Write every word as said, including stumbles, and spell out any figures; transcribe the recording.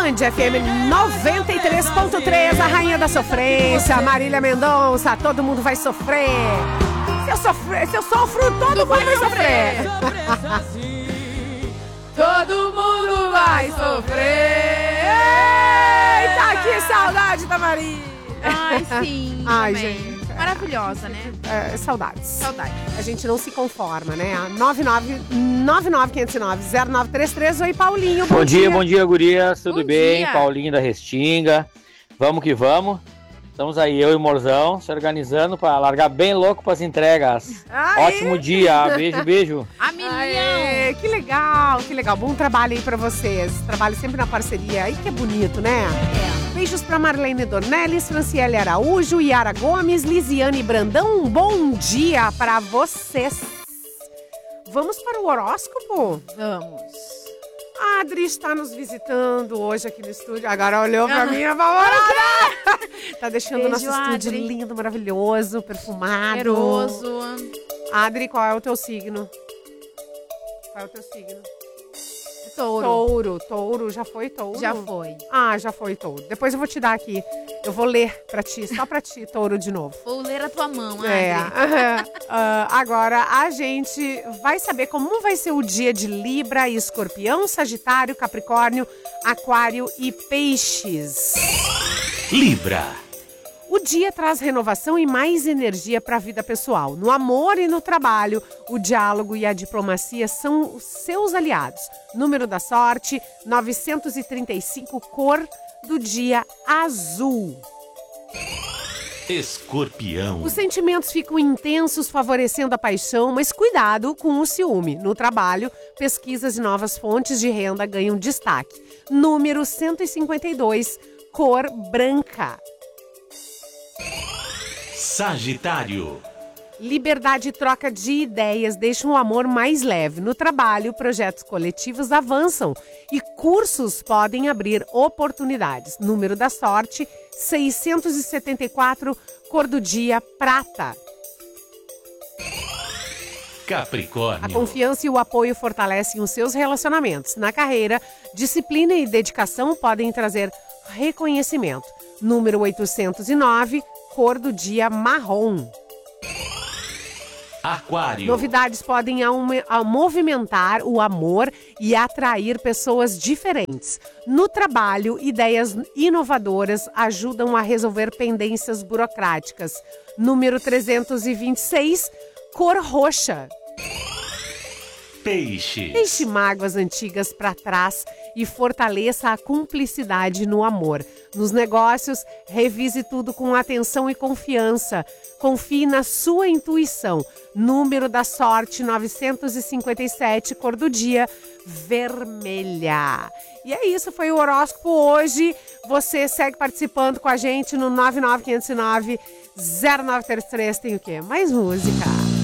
Band F M noventa e três ponto três, a rainha da sofrência, Marília Mendonça, todo mundo vai sofrer. Se eu, sofrer, se eu sofro, todo mundo vai sofrer. Todo mundo vai sofrer. Eita, que saudade da Marília. Ai, sim. Ai, também. gente. Maravilhosa, né? É, saudades. Saudade. A gente não se conforma, né? nove nove nove quinhentos e nove zero nove três três. Oi, Paulinho. Bom, bom dia, dia, bom dia, gurias. Tudo bom bem? Dia. Paulinho da Restinga. Vamos que vamos. Estamos aí, eu e o Morzão, se organizando para largar bem louco para as entregas. Aê. Ótimo dia. Beijo, beijo. A milhão. Aê, que legal, que legal. Bom trabalho aí pra vocês. Trabalho sempre na parceria. Aí que é bonito, né? É. Beijos pra Marlene Dornelles, Franciele Araújo, Yara Gomes, Lisiane Brandão. Um bom dia pra vocês. Vamos para o horóscopo? Vamos. A Adri está nos visitando hoje aqui no estúdio. Agora olhou pra mim, apavorada. Tá deixando o nosso Beijo, estúdio Adri. lindo, maravilhoso, perfumado. Cheiroso. Adri, qual é o teu signo? Qual é o teu signo? Touro. Touro. Touro. Já foi touro? Já foi. Ah, já foi touro. Depois eu vou te dar aqui. Eu vou ler pra ti, só pra ti, touro de novo. Vou ler a tua mão, Adri. É. uh, agora, a gente vai saber como vai ser o dia de Libra, Escorpião, Sagitário, Capricórnio, Aquário e Peixes. Libra. O dia traz renovação e mais energia para a vida pessoal. No amor e no trabalho, o diálogo e a diplomacia são os seus aliados. Número da sorte, novecentos e trinta e cinco, cor do dia azul. Escorpião. Os sentimentos ficam intensos, favorecendo a paixão, mas cuidado com o ciúme. No trabalho, pesquisas e novas fontes de renda ganham destaque. Número cento e cinquenta e dois, cor branca. Sagitário. Liberdade e troca de ideias deixam o amor mais leve. No trabalho, projetos coletivos avançam e cursos podem abrir oportunidades. Número da sorte, seiscentos e setenta e quatro, cor do dia, prata. Capricórnio. A confiança e o apoio fortalecem os seus relacionamentos. Na carreira, disciplina e dedicação podem trazer reconhecimento. Número oitocentos e nove, cor do dia, marrom. Aquário. Novidades podem aume- a movimentar o amor e atrair pessoas diferentes. No trabalho, ideias inovadoras ajudam a resolver pendências burocráticas. Número trezentos e vinte e seis, cor roxa. Peixes. Deixe mágoas antigas para trás e fortaleça a cumplicidade no amor. Nos negócios, revise tudo com atenção e confiança. Confie na sua intuição. Número da sorte, novecentos e cinquenta e sete, cor do dia, vermelha. E é isso, foi o horóscopo hoje. Você segue participando com a gente no nove nove quinhentos e nove zero nove três três. Tem o quê? Mais música.